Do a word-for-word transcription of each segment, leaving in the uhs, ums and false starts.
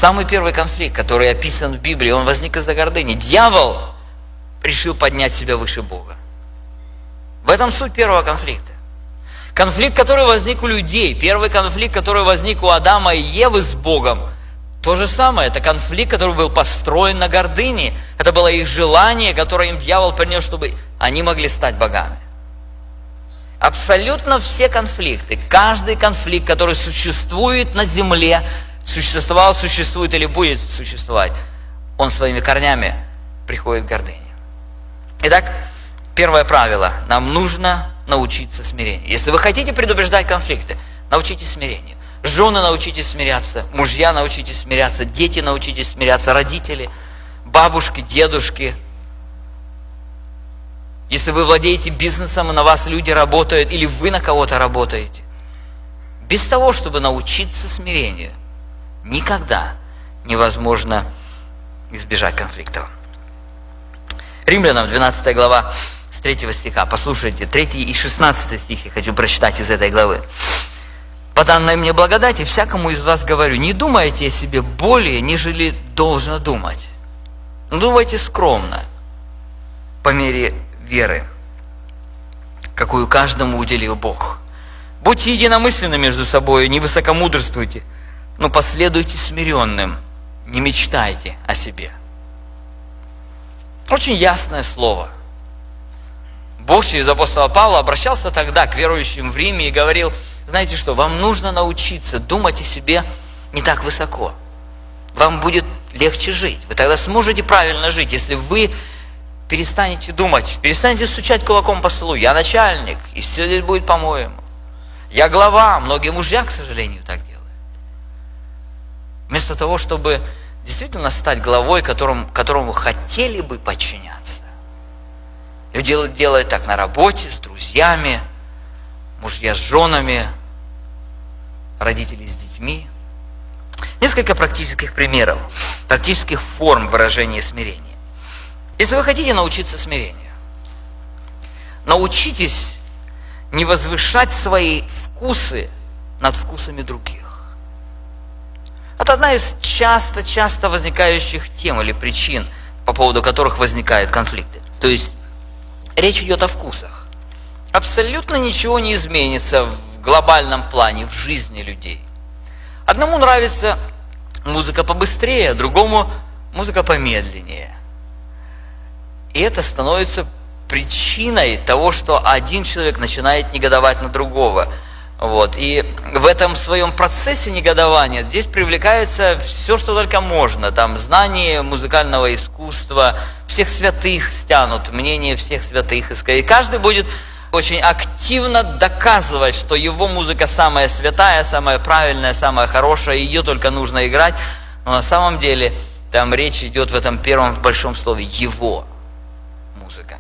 Самый первый конфликт, который описан в Библии, он возник из-за гордыни. Дьявол решил поднять себя выше Бога. В этом суть первого конфликта. Конфликт, который возник у людей, первый конфликт, который возник у Адама и Евы с Богом, то же самое. Это конфликт, который был построен на гордыне. Это было их желание, которое им дьявол принес, чтобы они могли стать богами. Абсолютно все конфликты, каждый конфликт, который существует на земле, существовал, существует или будет существовать, он своими корнями приходит к гордыне. Итак, первое правило. Нам нужно научиться смирению. Если вы хотите предупреждать конфликты, научитесь смирению. Жены, научитесь смиряться. Мужья, научитесь смиряться. Дети, научитесь смиряться. Родители, бабушки, дедушки. Если вы владеете бизнесом, и на вас люди работают, или вы на кого-то работаете, без того, чтобы научиться смирению, никогда невозможно избежать конфликтов. Римлянам двенадцатая глава с третьего стиха. Послушайте, третий и шестнадцатый стих я хочу прочитать из этой главы. «По данной мне благодати всякому из вас говорю, не думайте о себе более, нежели должно думать. Но думайте скромно, по мере веры, какую каждому уделил Бог. Будьте единомысленны между собой, не высокомудрствуйте, но последуйте смиренным, не мечтайте о себе». Очень ясное слово. Бог через апостола Павла обращался тогда к верующим в Риме и говорил: знаете что, вам нужно научиться думать о себе не так высоко. Вам будет легче жить. Вы тогда сможете правильно жить, если вы перестанете думать, перестанете стучать кулаком по столу. Я начальник, и все здесь будет по-моему. Я глава. Многие мужья, к сожалению, так делают. Вместо того, чтобы действительно стать главой, которому, которому хотели бы подчиняться. Люди делают, делают так на работе, с друзьями, мужья с женами, родители с детьми. Несколько практических примеров, практических форм выражения смирения. Если вы хотите научиться смирению, научитесь не возвышать свои вкусы над вкусами других. Это одна из часто-часто возникающих тем или причин, по поводу которых возникают конфликты. То есть речь идет о вкусах. Абсолютно ничего не изменится в глобальном плане, в жизни людей. Одному нравится музыка побыстрее, другому музыка помедленнее. И это становится причиной того, что один человек начинает негодовать на другого. Вот. И в этом своем процессе негодования здесь привлекается все, что только можно. Там знание музыкального искусства, всех святых стянут, мнение всех святых. И каждый будет очень активно доказывать, что его музыка самая святая, самая правильная, самая хорошая, ее только нужно играть. Но на самом деле там речь идет в этом первом большом слове «его» музыка.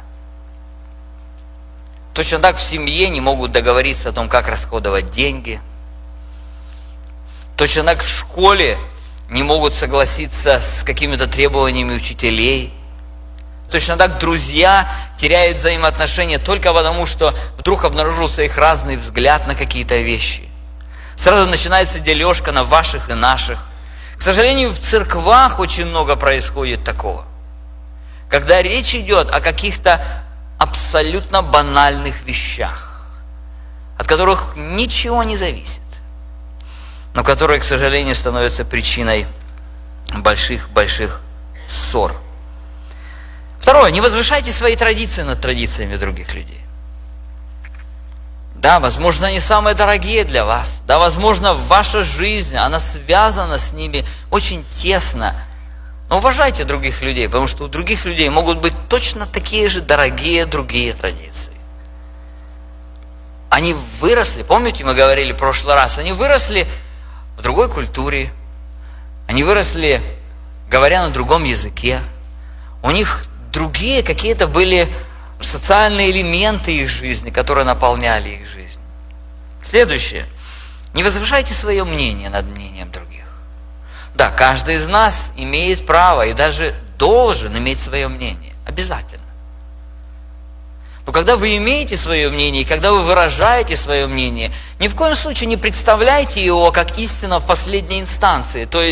Точно так в семье не могут договориться о том, как расходовать деньги. Точно так в школе не могут согласиться с какими-то требованиями учителей. Точно так друзья теряют взаимоотношения только потому, что вдруг обнаружился их разный взгляд на какие-то вещи. Сразу начинается дележка на ваших и наших. К сожалению, в церквах очень много происходит такого. Когда речь идет о каких-то абсолютно банальных вещах, от которых ничего не зависит, но которые, к сожалению, становятся причиной больших-больших ссор. Второе. Не возвышайте свои традиции над традициями других людей. Да, возможно, они самые дорогие для вас. Да, возможно, ваша жизнь, она связана с ними очень тесно. Но уважайте других людей, потому что у других людей могут быть точно такие же дорогие другие традиции. Они выросли, помните, мы говорили в прошлый раз, они выросли в другой культуре, они выросли, говоря на другом языке, у них другие какие-то были социальные элементы их жизни, которые наполняли их жизнь. Следующее. Не возвышайте свое мнение над мнением других. Да, каждый из нас имеет право и даже должен иметь свое мнение. Обязательно. Но когда вы имеете свое мнение, и когда вы выражаете свое мнение, ни в коем случае не представляйте его как истина в последней инстанции. То есть